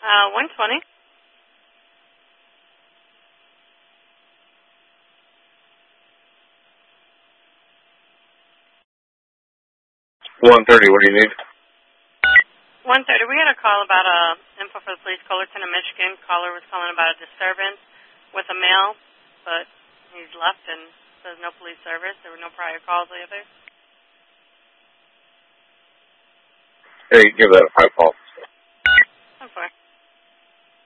120. 130, what do you need? 130. We had a call about info for the police, Cullerton, Michigan. Caller was calling about a disturbance with a male, but he's left and says no police service. There were no prior calls either. Hey, give that a 5 call.